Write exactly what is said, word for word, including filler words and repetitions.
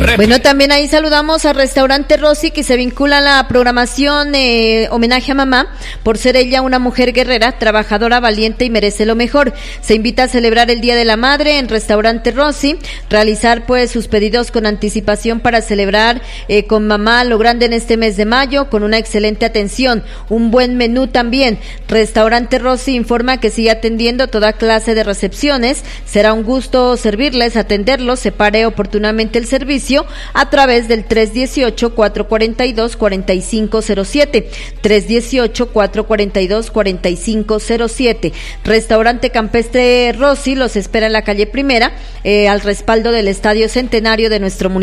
Bueno, también ahí saludamos al restaurante Rosy, que se vincula a la programación eh, homenaje a mamá por ser ella una mujer guerrera, trabajadora, valiente y merece lo mejor. Se invita a celebrar el Día de la Madre en restaurante Rosy, realizar pues sus pedidos con anticipación para celebrar eh, con mamá lo grande en este mes de mayo, con una excelente atención, un buen menú también. Restaurante Rosy informa que sigue atendiendo toda clase de recepciones. Será un gusto servirles, atenderlos, separe oportunamente el servicio a través del tres dieciocho, cuatro cuarenta y dos, cuarenta y cinco cero siete, tres dieciocho, cuatro cuarenta y dos, cuarenta y cinco cero siete. Restaurante Campestre Rosy los espera en la calle Primera, eh, al respaldo del Estadio Centenario de nuestro municipio.